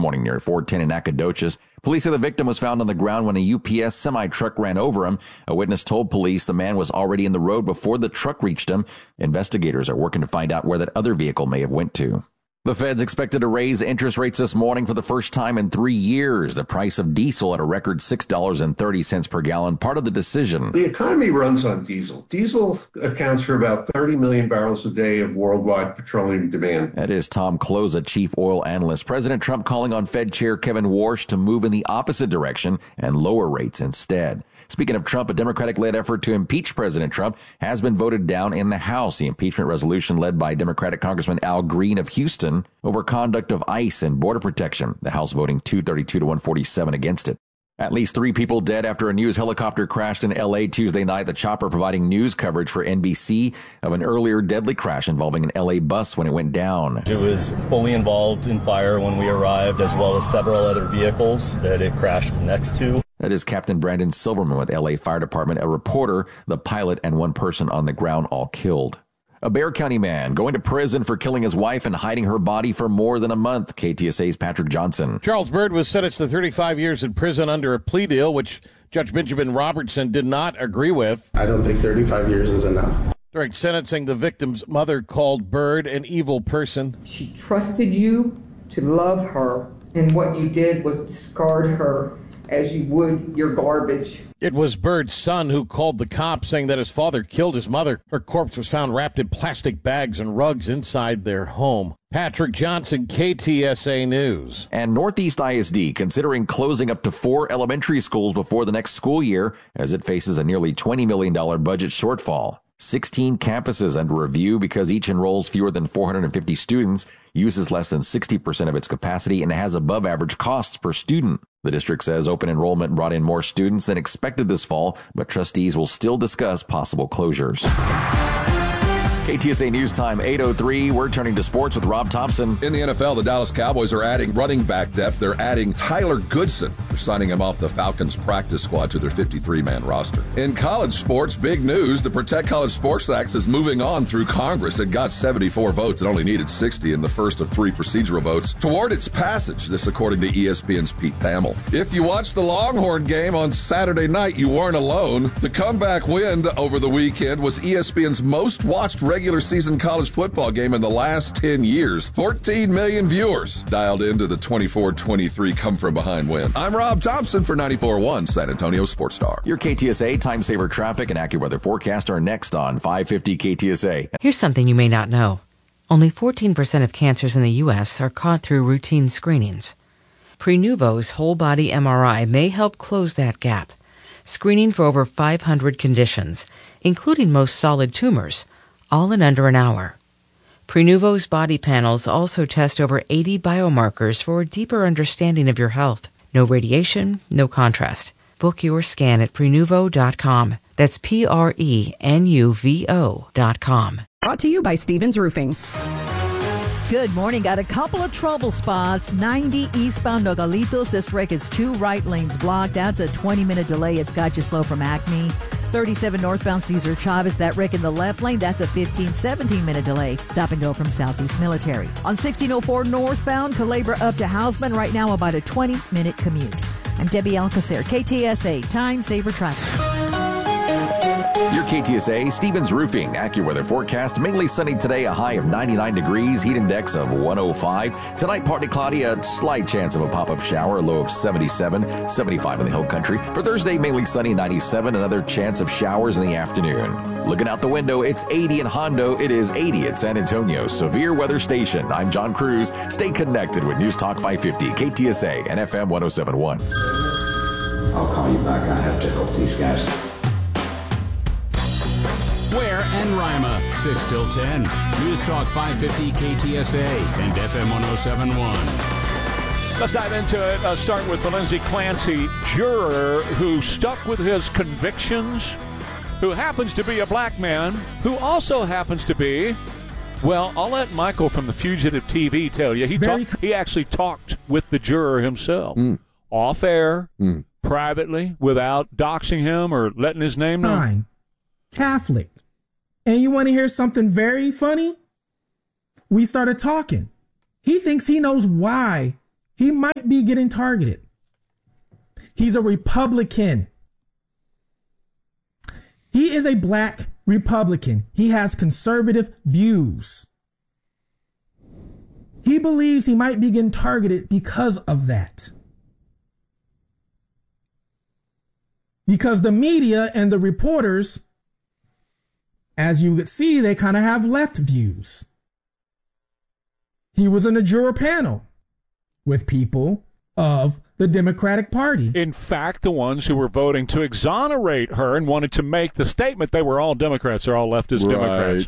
morning near 410 in Nacogdoches. Police say the victim was found on the ground when a UPS semi-truck ran over him. A witness told police the man was already in the road before the truck reached him. Investigators are working to find out where that other vehicle may have went to. The Fed's expected to raise interest rates this morning for the first time in 3 years. The price of diesel at a record $6.30 per gallon, part of the decision. The economy runs on diesel. Diesel accounts for about 30 million barrels a day of worldwide petroleum demand. That is Tom Closa, chief oil analyst. President Trump calling on Fed Chair Kevin Warsh to move in the opposite direction and lower rates instead. Speaking of Trump, a Democratic-led effort to impeach President Trump has been voted down in the House. The impeachment resolution led by Democratic Congressman Al Green of Houston over conduct of ICE and border protection. The House voting 232 to 147 against it. At least 3 people dead after a news helicopter crashed in L.A. Tuesday night. The chopper providing news coverage for NBC of an earlier deadly crash involving an L.A. bus when it went down. It was fully involved in fire when we arrived, as well as several other vehicles that it crashed next to. That is Captain Brandon Silverman with L.A. Fire Department, a reporter, the pilot, and 1 person on the ground, all killed. A Bexar County man going to prison for killing his wife and hiding her body for more than a month. KTSA's Patrick Johnson. Charles Byrd was sentenced to 35 years in prison under a plea deal, which Judge Benjamin Robertson did not agree with. I don't think 35 years is enough. During sentencing, the victim's mother called Byrd an evil person. She trusted you to love her, and what you did was discard her as you would your garbage. It was Bird's son who called the cops, saying that his father killed his mother. Her corpse was found wrapped in plastic bags and rugs inside their home. Patrick Johnson, KTSA News. And Northeast ISD considering closing up to 4 elementary schools before the next school year as it faces a nearly $20 million budget shortfall. 16 campuses under review because each enrolls fewer than 450 students, uses less than 60% of its capacity, and has above average costs per student. The district says open enrollment brought in more students than expected this fall, but trustees will still discuss possible closures. KTSA News Time, 8:03. We're turning to sports with Rob Thompson. In the NFL, the Dallas Cowboys are adding running back depth. They're adding Tyler Goodson. They're signing him off the Falcons practice squad to their 53-man roster. In college sports, big news. The Protect College Sports Act is moving on through Congress. It got 74 votes. It only needed 60 in the first of 3 procedural votes toward its passage. This according to ESPN's Pete Thamel. If you watched the Longhorn game on Saturday night, you weren't alone. The comeback win over the weekend was ESPN's most watched regular season college football game in the last 10 years. 14 million viewers dialed into the 24-23 come-from-behind win. I'm Rob Thompson for 94.1 San Antonio Sports Star. Your KTSA Time Saver traffic and AccuWeather forecast are next on 550 KTSA. Here's something you may not know. Only 14% of cancers in the U.S. are caught through routine screenings. Prenuvo's whole-body MRI may help close that gap, screening for over 500 conditions, including most solid tumors, all in under an hour. Prenuvo's body panels also test over 80 biomarkers for a deeper understanding of your health. No radiation, no contrast. Book your scan at Prenuvo.com. That's Prenuvo.com. Brought to you by Stevens Roofing. Good morning. Got a couple of trouble spots. 90 eastbound Nogalitos. This wreck is 2 right lanes blocked. That's a 20-minute delay. It's got you slow from Acme. 37 northbound Cesar Chavez. That wreck in the left lane. That's a 17-minute delay. Stop and go from Southeast Military. On 1604 northbound Culebra up to Hausman. Right now about a 20-minute commute. I'm Debbie Alcacer, KTSA Time Saver Traffic. Your KTSA Stevens Roofing AccuWeather forecast. Mainly sunny today, a high of 99 degrees, heat index of 105. Tonight, partly cloudy, a slight chance of a pop-up shower, a low of 77, 75 in the Hill Country. For Thursday, mainly sunny, 97, another chance of showers in the afternoon. Looking out the window, it's 80 in Hondo, it is 80 at San Antonio Severe Weather Station. I'm John Cruz. Stay connected with News Talk 550, KTSA and FM 107.1. I'll call you back. I have to help these guys. Ware and Rima, 6 till 10. News Talk 550 KTSA and FM 107.1. Let's dive into it. Start with the Lindsey Clancy juror who stuck with his convictions, who happens to be a black man, who also happens to be, well, I'll let Michael from the Fugitive TV tell you. He actually talked with the juror himself, off air, privately, without doxing him or letting his name know. Fine. Catholic. And you want to hear something very funny? We started talking. He thinks he knows why he might be getting targeted. He's a Republican. He is a black Republican. He has conservative views. He believes he might be getting targeted because of that. Because the media and the reporters, as you could see, they kind of have left views. He was in a juror panel with people of the Democratic Party. In fact, the ones who were voting to exonerate her and wanted to make the statement, they were all Democrats. They're all leftist Democrats.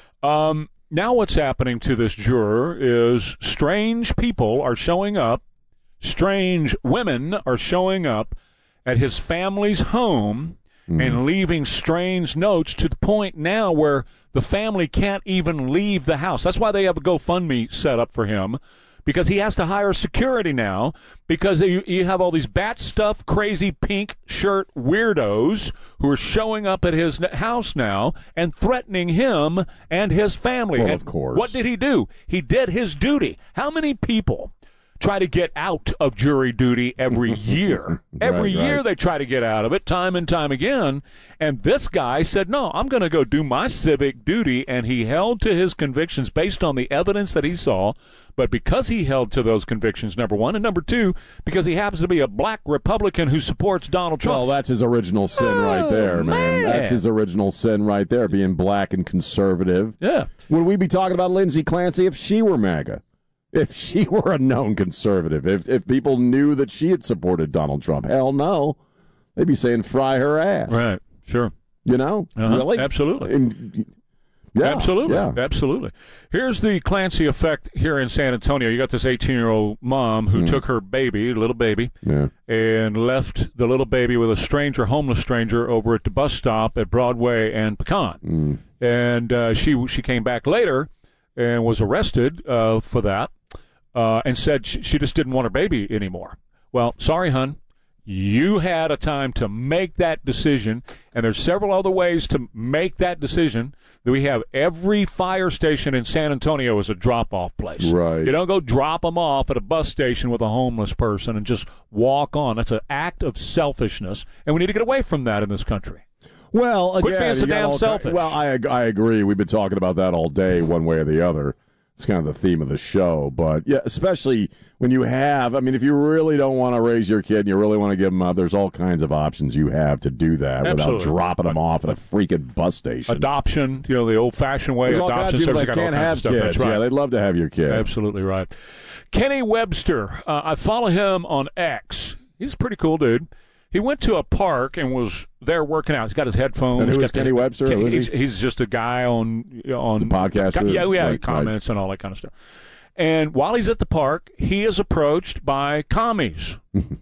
Now what's happening to this juror is strange people are showing up, strange women are showing up at his family's home and leaving strange notes to the point now where the family can't even leave the house. That's why they have a GoFundMe set up for him, because he has to hire security now, because you have all these bat-stuffed, crazy pink shirt weirdos who are showing up at his house now and threatening him and his family. Well, and of course. What did he do? He did his duty. How many people try to get out of jury duty every year? Every year they try to get out of it, time and time again. And this guy said, no, I'm going to go do my civic duty. And he held to his convictions based on the evidence that he saw. But because he held to those convictions, number one, and number two, because he happens to be a black Republican who supports Donald Trump. Well, that's his original sin right there, man. That's his original sin right there, being black and conservative. Yeah. Would we be talking about Lindsey Clancy if she were MAGA? If she were a known conservative? If people knew that she had supported Donald Trump? Hell no. They'd be saying fry her ass. Right. Sure. You know? Really? Absolutely. Yeah, absolutely. yeah. Absolutely. Here's the Clancy effect here in San Antonio. You got this 18-year-old mom who took her baby, little baby, and left the little baby with a stranger, homeless stranger, over at the bus stop at Broadway and Pecan. And she came back later and was arrested for that and said she just didn't want her baby anymore. Well, sorry, hon. You had a time to make that decision, and there's several other ways to make that decision. We have every fire station in San Antonio is a drop-off place. Right. You don't go drop them off at a bus station with a homeless person and just walk on. That's an act of selfishness, and we need to get away from that in this country. Well, again, quit being so damn selfish. Well, I agree. We've been talking about that all day, one way or the other. It's kind of the theme of the show. But, yeah, especially when you have, I mean, if you really don't want to raise your kid and you really want to give them up, there's all kinds of options you have to do that without dropping them off at a freaking bus station. Adoption, the old-fashioned way. There's all kinds of people that can't have kids. That's right. Yeah, they'd love to have your kid. Absolutely right. Kenny Webster, I follow him on X. He's a pretty cool dude. He went to a park and was there working out. He's got his headphones. And who is Kenny Webster? He's just a guy on the podcaster. Yeah, comments and all that kind of stuff. And while he's at the park, he is approached by commies.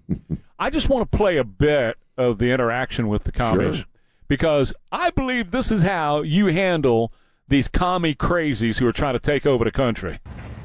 I just want to play a bit of the interaction with the commies because I believe this is how you handle these commie crazies who are trying to take over the country.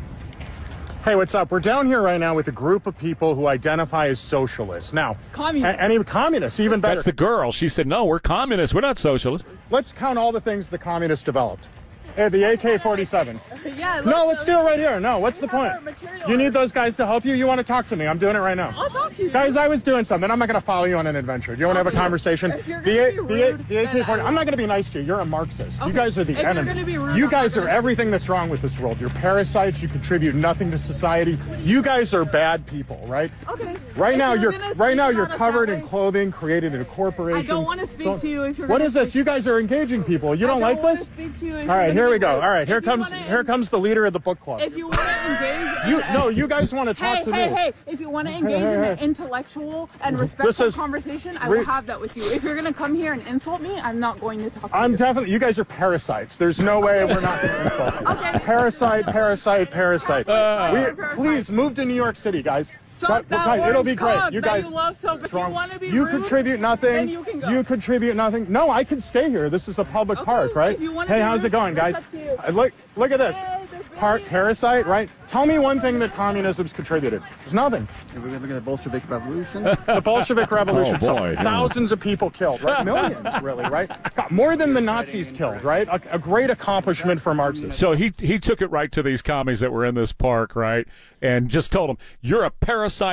Hey, what's up? We're down here right now with a group of people who identify as socialists. Now, any communists, even better. That's the girl. She said, no, we're communists. We're not socialists. Let's count all the things the communists developed. Hey, the AK-47. Yeah. No, let's do it right here. No, what's the point? You need those guys to help you? You want to talk to me? I'm doing it right now. I'll talk to you. Guys, I was doing something. I'm not going to follow you on an adventure. Do you want to have a conversation? The AK-47. I'm not going to be nice to you. You're a Marxist. Okay. You guys are the enemy. You're gonna be rude, you guys are everything that's wrong with this world. You're parasites. You contribute nothing to society. You guys are bad people, right? Okay. Right now you're covered in clothing, created in a corporation. I don't want to speak to you if you're. What is this? You guys are engaging people. You don't like this? I don't want to speak to you. All right, here we go. All right, here comes the leader of the book club. If you want to engage, you guys want to talk to me. Hey! If you want to engage in an intellectual and respectful conversation, I will have that with you. If you're going to come here and insult me, I'm not going to talk to you. You guys are parasites. There's no way we're not going to insult you. Okay. Parasite. Please move to New York City, guys. It'll be great. You guys. You contribute nothing. Then you can go. You contribute nothing. No, I can stay here. This is a public park, right? Hey, how's it going, guys? Look at this. parasite, right? Tell me one thing that communism's contributed. There's nothing. If we look at the Bolshevik Revolution. The Bolshevik Revolution. Oh, boy. Thousands of people killed, right? Millions, really, right? More than the Nazis killed, right? A great accomplishment for Marxists. So he took it right to these commies that were in this park, right? And just told them, you're a parasite.